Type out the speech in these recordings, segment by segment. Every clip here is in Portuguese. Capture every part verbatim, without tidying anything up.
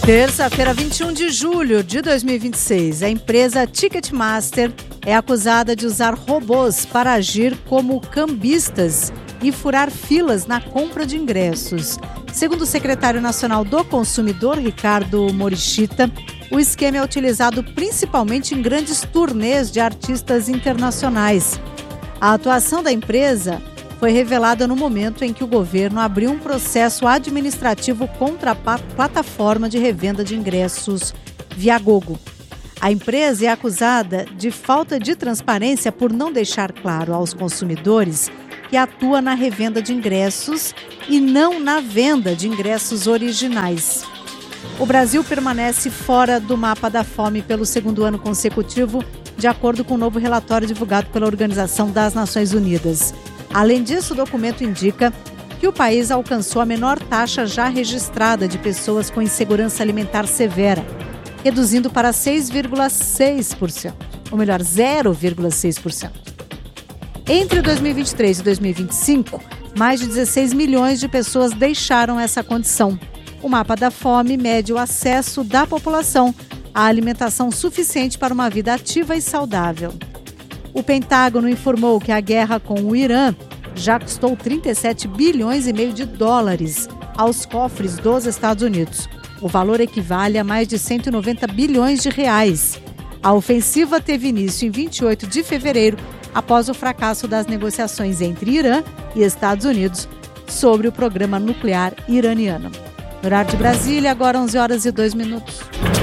Terça-feira, vinte e um de julho de dois mil e vinte e seis, a empresa Ticketmaster é acusada de usar robôs para agir como cambistas e furar filas na compra de ingressos. Segundo o secretário nacional do consumidor, Ricardo Morishita, o esquema é utilizado principalmente em grandes turnês de artistas internacionais. A atuação da empresa foi revelada no momento em que o governo abriu um processo administrativo contra a plataforma de revenda de ingressos Viagogo. A empresa é acusada de falta de transparência por não deixar claro aos consumidores que atua na revenda de ingressos e não na venda de ingressos originais. O Brasil permanece fora do mapa da fome pelo segundo ano consecutivo, de acordo com o um novo relatório divulgado pela Organização das Nações Unidas. Além disso, o documento indica que o país alcançou a menor taxa já registrada de pessoas com insegurança alimentar severa, reduzindo para seis vírgula seis por cento, ou melhor, zero vírgula seis por cento. Entre dois mil e vinte e três e dois mil e vinte e cinco, mais de dezesseis milhões de pessoas deixaram essa condição. O mapa da fome mede o acesso da população à alimentação suficiente para uma vida ativa e saudável. O Pentágono informou que a guerra com o Irã já custou trinta e sete bilhões e meio de dólares aos cofres dos Estados Unidos. O valor equivale a mais de cento e noventa bilhões de reais. A ofensiva teve início em vinte e oito de fevereiro, após o fracasso das negociações entre Irã e Estados Unidos sobre o programa nuclear iraniano. No horário de Brasília, agora onze horas e dois minutos.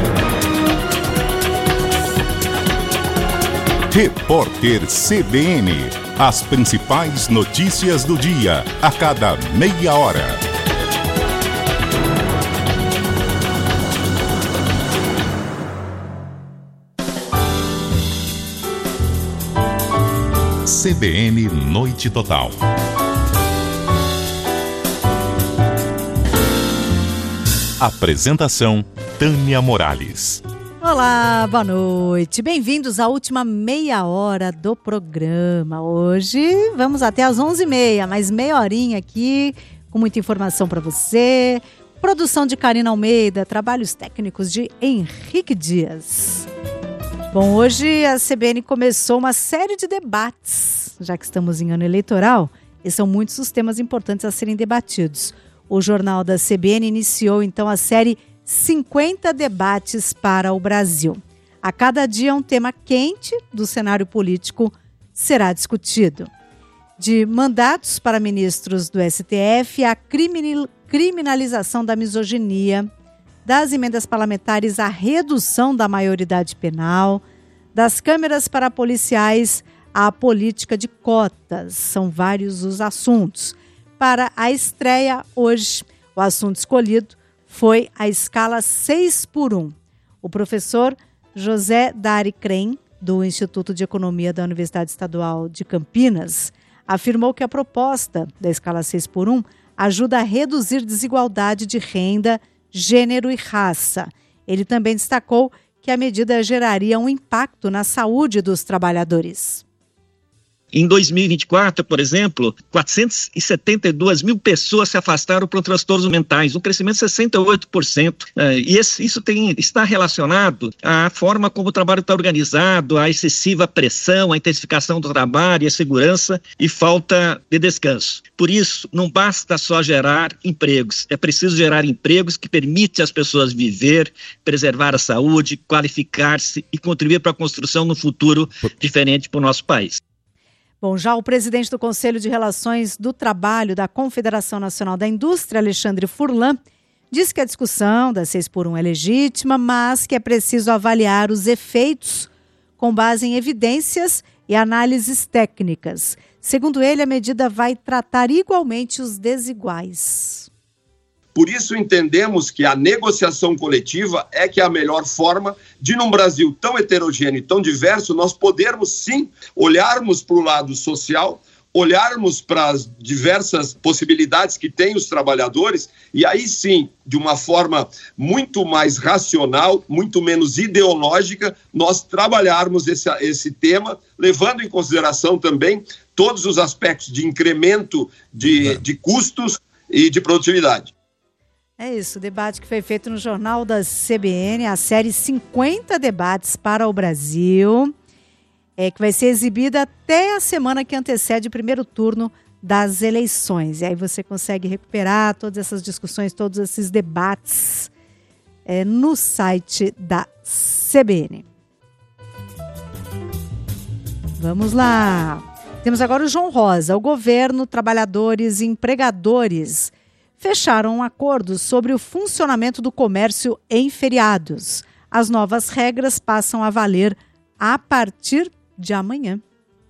Repórter C B N. As principais notícias do dia, a cada meia hora. C B N Noite Total. Apresentação: Tânia Morales. Olá, boa noite. Bem-vindos à última meia hora do programa. Hoje vamos até às onze e meia, mais meia horinha aqui, com muita informação para você. Produção de Karina Almeida, trabalhos técnicos de Henrique Dias. Bom, hoje a C B N começou uma série de debates, já que estamos em ano eleitoral, e são muitos os temas importantes a serem debatidos. O Jornal da C B N iniciou então a série cinquenta debates para o Brasil. A cada dia um tema quente do cenário político será discutido. De mandatos para ministros do S T F à criminalização da misoginia, das emendas parlamentares à redução da maioridade penal, das câmeras para policiais à política de cotas. São vários os assuntos. Para a estreia hoje, o assunto escolhido foi a escala seis por um. O professor José Dari Crem, do Instituto de Economia da Universidade Estadual de Campinas, afirmou que a proposta da escala seis por um ajuda a reduzir desigualdade de renda, gênero e raça. Ele também destacou que a medida geraria um impacto na saúde dos trabalhadores. Em dois mil e vinte e quatro, por exemplo, quatrocentas e setenta e duas mil pessoas se afastaram por transtornos mentais, um crescimento de sessenta e oito por cento. E esse, isso tem, está relacionado à forma como o trabalho está organizado, à excessiva pressão, à intensificação do trabalho, à segurança e falta de descanso. Por isso, não basta só gerar empregos, é preciso gerar empregos que permitem às pessoas viver, preservar a saúde, qualificar-se e contribuir para a construção de um futuro diferente para o nosso país. Bom, já o presidente do Conselho de Relações do Trabalho da Confederação Nacional da Indústria, Alexandre Furlan, disse que a discussão da seis por um é legítima, mas que é preciso avaliar os efeitos com base em evidências e análises técnicas. Segundo ele, a medida vai tratar igualmente os desiguais. Por isso entendemos que a negociação coletiva é que é a melhor forma de, num Brasil tão heterogêneo e tão diverso, nós podermos sim olharmos para o lado social, olharmos para as diversas possibilidades que têm os trabalhadores e aí sim, de uma forma muito mais racional, muito menos ideológica, nós trabalharmos esse, esse tema, levando em consideração também todos os aspectos de incremento de, de custos e de produtividade. É isso, o debate que foi feito no Jornal da C B N, a série cinquenta debates para o Brasil, é, que vai ser exibida até a semana que antecede o primeiro turno das eleições. E aí você consegue recuperar todas essas discussões, todos esses debates é, no site da C B N. Vamos lá. Temos agora o João Rosa. O governo, trabalhadores e empregadores fecharam um acordo sobre o funcionamento do comércio em feriados. As novas regras passam a valer a partir de amanhã.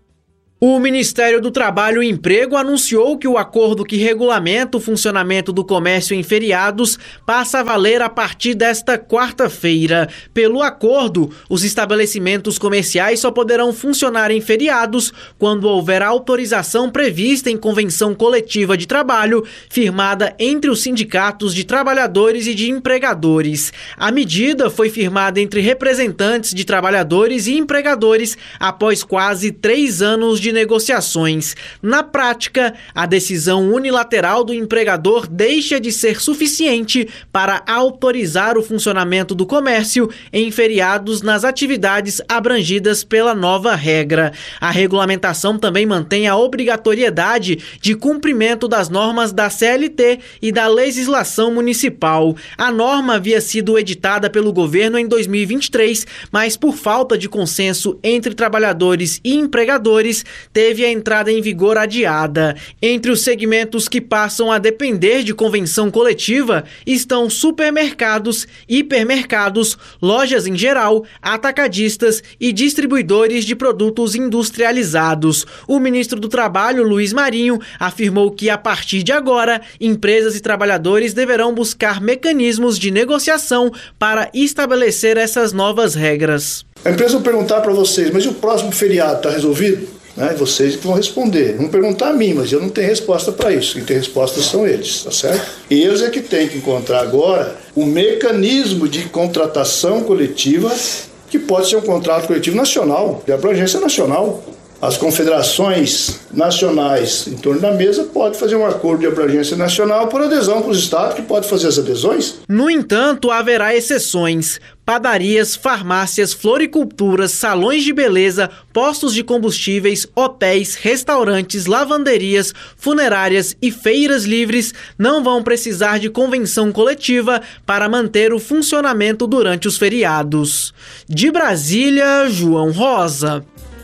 O Ministério do Trabalho e Emprego anunciou que o acordo que regulamenta o funcionamento do comércio em feriados passa a valer a partir desta quarta-feira. Pelo acordo, os estabelecimentos comerciais só poderão funcionar em feriados quando houver autorização prevista em convenção coletiva de trabalho firmada entre os sindicatos de trabalhadores e de empregadores. A medida foi firmada entre representantes de trabalhadores e empregadores após quase três anos de de negociações. Na prática, a decisão unilateral do empregador deixa de ser suficiente para autorizar o funcionamento do comércio em feriados nas atividades abrangidas pela nova regra. A regulamentação também mantém a obrigatoriedade de cumprimento das normas da C L T e da legislação municipal. A norma havia sido editada pelo governo em dois mil e vinte e três, mas por falta de consenso entre trabalhadores e empregadores, teve a entrada em vigor adiada. Entre os segmentos que passam a depender de convenção coletiva estão supermercados, hipermercados, lojas em geral, atacadistas e distribuidores de produtos industrializados. O ministro do Trabalho, Luiz Marinho, afirmou que a partir de agora, empresas e trabalhadores deverão buscar mecanismos de negociação para estabelecer essas novas regras. A empresa vai perguntar para vocês, mas e o próximo feriado está resolvido? Né? Vocês que vão responder. Vão perguntar a mim, mas eu não tenho resposta para isso. Quem tem resposta são eles, tá certo? E eles é que têm que encontrar agora o mecanismo de contratação coletiva, que pode ser um contrato coletivo nacional, de abrangência nacional. As confederações nacionais em torno da mesa podem fazer um acordo de abrangência nacional por adesão para os estados, que podem fazer as adesões. No entanto, haverá exceções. Padarias, farmácias, floriculturas, salões de beleza, postos de combustíveis, hotéis, restaurantes, lavanderias, funerárias e feiras livres não vão precisar de convenção coletiva para manter o funcionamento durante os feriados. De Brasília, João Rosa.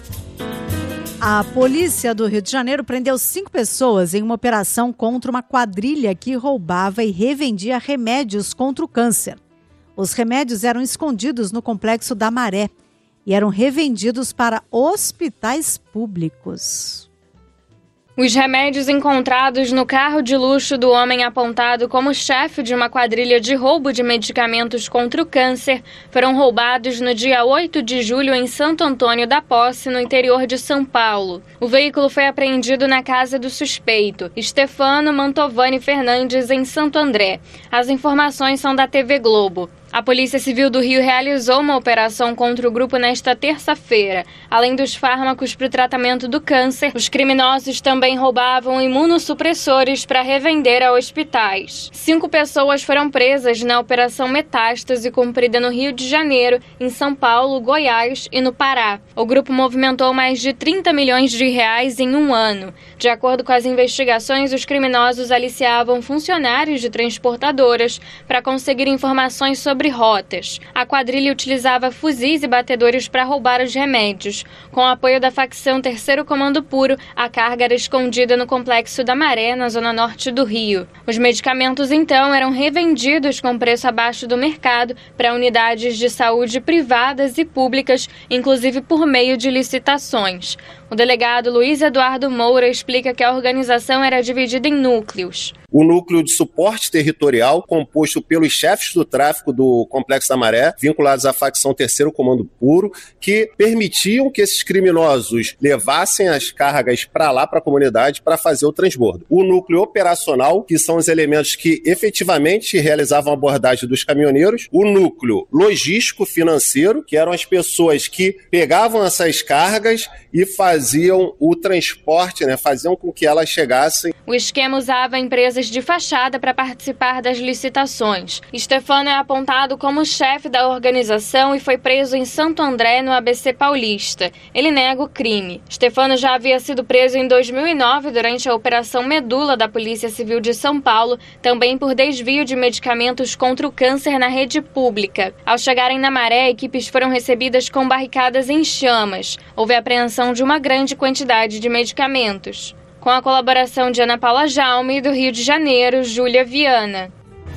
A polícia do Rio de Janeiro prendeu cinco pessoas em uma operação contra uma quadrilha que roubava e revendia remédios contra o câncer. Os remédios eram escondidos no Complexo da Maré e eram revendidos para hospitais públicos. Os remédios encontrados no carro de luxo do homem apontado como chefe de uma quadrilha de roubo de medicamentos contra o câncer foram roubados no dia oito de julho em Santo Antônio da Posse, no interior de São Paulo. O veículo foi apreendido na casa do suspeito, Stefano Mantovani Fernandes, em Santo André. As informações são da T V Globo. A Polícia Civil do Rio realizou uma operação contra o grupo nesta terça-feira. Além dos fármacos para o tratamento do câncer, os criminosos também roubavam imunossupressores para revender a hospitais. Cinco pessoas foram presas na Operação Metástase, cumprida no Rio de Janeiro, em São Paulo, Goiás e no Pará. O grupo movimentou mais de trinta milhões de reais em um ano. De acordo com as investigações, os criminosos aliciavam funcionários de transportadoras para conseguir informações sobre rotas. A quadrilha utilizava fuzis e batedores para roubar os remédios. Com o apoio da facção Terceiro Comando Puro, a carga era escondida no Complexo da Maré, na zona norte do Rio. Os medicamentos, então, eram revendidos com preço abaixo do mercado para unidades de saúde privadas e públicas, inclusive por meio de licitações. O delegado Luiz Eduardo Moura explica que a organização era dividida em núcleos. O núcleo de suporte territorial, composto pelos chefes do tráfico do Complexo da Maré, vinculados à facção Terceiro Comando Puro, que permitiam que esses criminosos levassem as cargas para lá, para a comunidade, para fazer o transbordo. O núcleo operacional, que são os elementos que efetivamente realizavam a abordagem dos caminhoneiros. O núcleo logístico financeiro, que eram as pessoas que pegavam essas cargas e faziam faziam o transporte, né, faziam com que elas chegassem. O esquema usava empresas de fachada para participar das licitações. Stefano é apontado como chefe da organização e foi preso em Santo André, no A B C Paulista. Ele nega o crime. Stefano já havia sido preso em dois mil e nove durante a Operação Medula da Polícia Civil de São Paulo, também por desvio de medicamentos contra o câncer na rede pública. Ao chegarem na Maré, equipes foram recebidas com barricadas em chamas. Houve a apreensão de uma grande quantidade de medicamentos. Com a colaboração de Ana Paula Jaume, do Rio de Janeiro, Júlia Viana.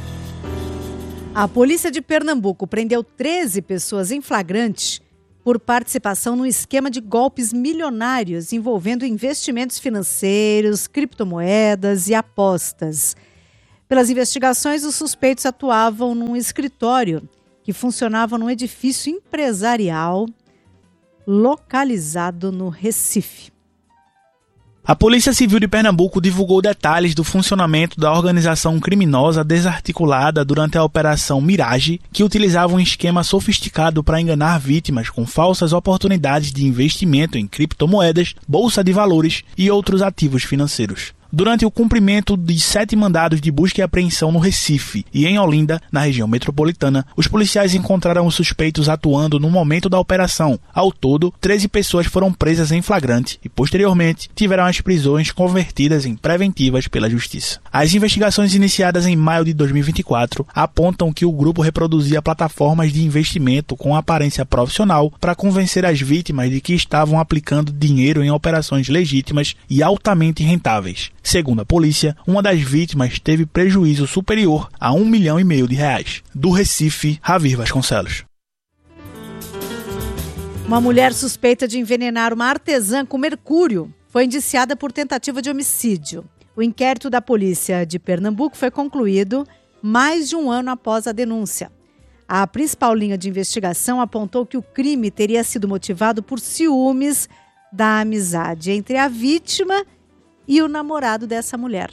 A polícia de Pernambuco prendeu treze pessoas em flagrante por participação num esquema de golpes milionários envolvendo investimentos financeiros, criptomoedas e apostas. Pelas investigações, os suspeitos atuavam num escritório que funcionava num edifício empresarial localizado no Recife. A Polícia Civil de Pernambuco divulgou detalhes do funcionamento da organização criminosa desarticulada durante a Operação Mirage, que utilizava um esquema sofisticado para enganar vítimas com falsas oportunidades de investimento em criptomoedas, bolsa de valores e outros ativos financeiros. Durante o cumprimento de sete mandados de busca e apreensão no Recife e em Olinda, na região metropolitana, os policiais encontraram os suspeitos atuando no momento da operação. Ao todo, treze pessoas foram presas em flagrante e, posteriormente, tiveram as prisões convertidas em preventivas pela Justiça. As investigações iniciadas em maio de dois mil e vinte e quatro apontam que o grupo reproduzia plataformas de investimento com aparência profissional para convencer as vítimas de que estavam aplicando dinheiro em operações legítimas e altamente rentáveis. Segundo a polícia, uma das vítimas teve prejuízo superior a um milhão e meio de reais. Do Recife, Ravir Vasconcelos. Uma mulher suspeita de envenenar uma artesã com mercúrio foi indiciada por tentativa de homicídio. O inquérito da polícia de Pernambuco foi concluído mais de um ano após a denúncia. A principal linha de investigação apontou que o crime teria sido motivado por ciúmes da amizade entre a vítima e o namorado dessa mulher.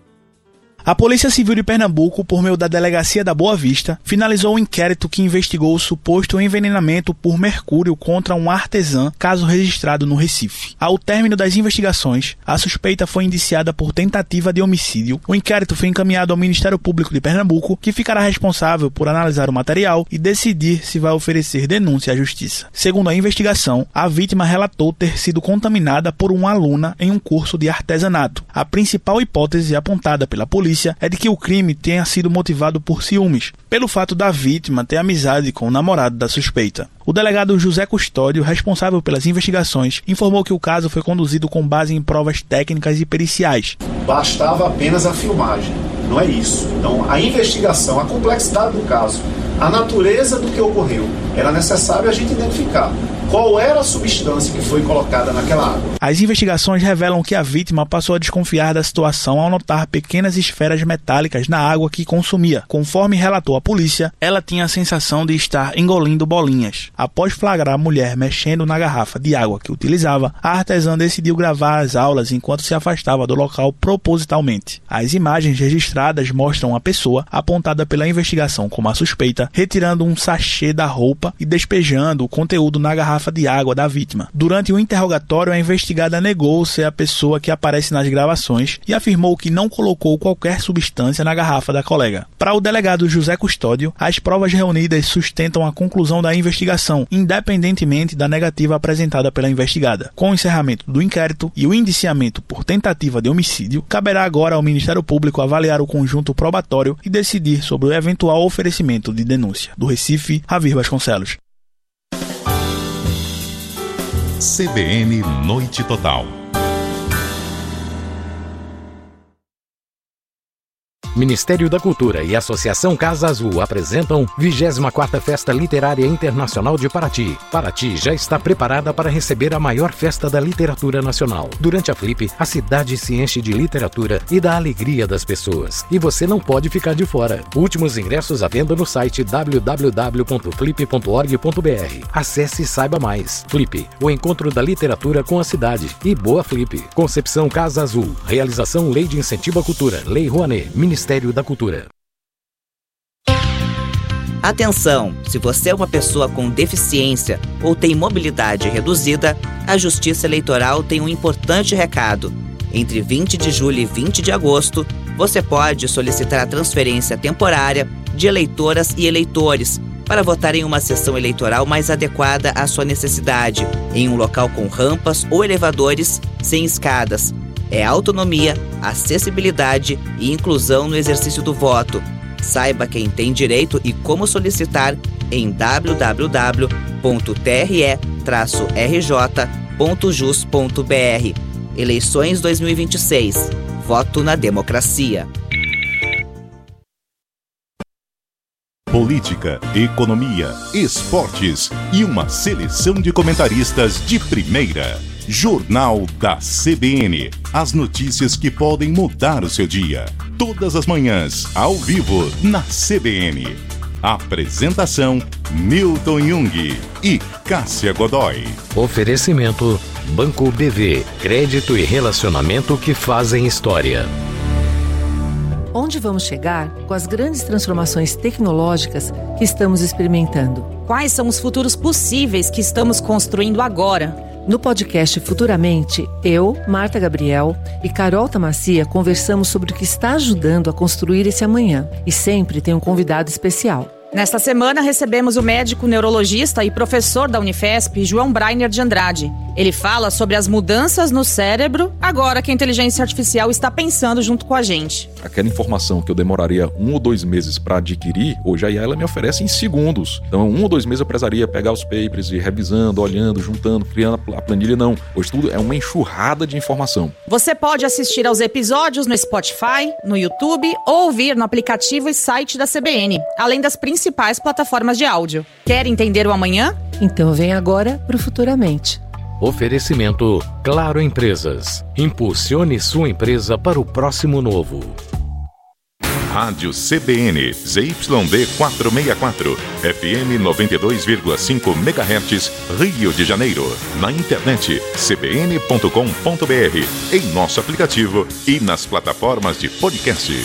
A Polícia Civil de Pernambuco, por meio da Delegacia da Boa Vista, finalizou um inquérito que investigou o suposto envenenamento por mercúrio contra um artesã, caso registrado no Recife. Ao término das investigações, a suspeita foi indiciada por tentativa de homicídio. O inquérito foi encaminhado ao Ministério Público de Pernambuco, que ficará responsável por analisar o material e decidir se vai oferecer denúncia à Justiça. Segundo a investigação, a vítima relatou ter sido contaminada por uma aluna em um curso de artesanato. A principal hipótese apontada pela polícia é de que o crime tenha sido motivado por ciúmes, pelo fato da vítima ter amizade com o namorado da suspeita. O delegado José Custódio, responsável pelas investigações, informou que o caso foi conduzido com base em provas técnicas e periciais. Bastava apenas a filmagem, não é isso. Então, a investigação, a complexidade do caso, a natureza do que ocorreu, era necessário a gente identificar qual era a substância que foi colocada naquela água. As investigações revelam que a vítima passou a desconfiar da situação ao notar pequenas esferas metálicas na água que consumia. Conforme relatou a polícia, ela tinha a sensação de estar engolindo bolinhas. Após flagrar a mulher mexendo na garrafa de água que utilizava, a artesã decidiu gravar as aulas enquanto se afastava do local propositalmente. As imagens registradas mostram a pessoa, apontada pela investigação como a suspeita, retirando um sachê da roupa e despejando o conteúdo na garrafa de água da vítima. Durante o interrogatório, a investigada negou ser a pessoa que aparece nas gravações e afirmou que não colocou qualquer substância na garrafa da colega. Para o delegado José Custódio, as provas reunidas sustentam a conclusão da investigação, independentemente da negativa apresentada pela investigada. Com o encerramento do inquérito e o indiciamento por tentativa de homicídio, caberá agora ao Ministério Público avaliar o conjunto probatório e decidir sobre o eventual oferecimento de denúncia. Do Recife, Ravir Vasconcelos. C B N Noite Total. Ministério da Cultura e Associação Casa Azul apresentam vigésima quarta Festa Literária Internacional de Paraty. Paraty já está preparada para receber a maior festa da literatura nacional. Durante a Flip, a cidade se enche de literatura e da alegria das pessoas. E você não pode ficar de fora. Últimos ingressos à venda no site w w w ponto flip ponto org ponto b r. Acesse e saiba mais. Flip, o encontro da literatura com a cidade. E boa Flip. Concepção Casa Azul. Realização Lei de Incentivo à Cultura. Lei Rouanet. Ministério da Cultura. Atenção! Se você é uma pessoa com deficiência ou tem mobilidade reduzida, a Justiça Eleitoral tem um importante recado. Entre vinte de julho e vinte de agosto, você pode solicitar a transferência temporária de eleitoras e eleitores para votar em uma sessão eleitoral mais adequada à sua necessidade, em um local com rampas ou elevadores sem escadas. É autonomia, acessibilidade e inclusão no exercício do voto. Saiba quem tem direito e como solicitar em w w w ponto t r e traço r j ponto jus ponto b r. Eleições dois mil e vinte e seis. Voto na democracia. Política, economia, esportes e uma seleção de comentaristas de primeira. Jornal da C B N. As notícias que podem mudar o seu dia. Todas as manhãs, ao vivo, na C B N. Apresentação: Milton Jung e Cássia Godoy. Oferecimento: Banco B V. Crédito e relacionamento que fazem história. Onde vamos chegar com as grandes transformações tecnológicas que estamos experimentando? Quais são os futuros possíveis que estamos construindo agora? No podcast Futuramente, eu, Marta Gabriel e Carol Tamacia conversamos sobre o que está ajudando a construir esse amanhã. E sempre tem um convidado especial. Nesta semana recebemos o médico neurologista e professor da Unifesp, João Brainer de Andrade. Ele fala sobre as mudanças no cérebro agora que a inteligência artificial está pensando junto com a gente. Aquela informação que eu demoraria um ou dois meses para adquirir, hoje a I A ela me oferece em segundos. Então, um ou dois meses eu precisaria pegar os papers e ir revisando, olhando, juntando, criando a planilha. Não. Hoje tudo é uma enxurrada de informação. Você pode assistir aos episódios no Spotify, no YouTube ou ouvir no aplicativo e site da C B N, além das principais plataformas de áudio. Quer entender o amanhã? Então vem agora pro Futuramente. Oferecimento Claro Empresas. Impulsione sua empresa para o próximo novo. Rádio C B N, Z Y D quatrocentos e sessenta e quatro, F M noventa e dois vírgula cinco megahertz, Rio de Janeiro. Na internet, c b n ponto com ponto b r, em nosso aplicativo e nas plataformas de podcast.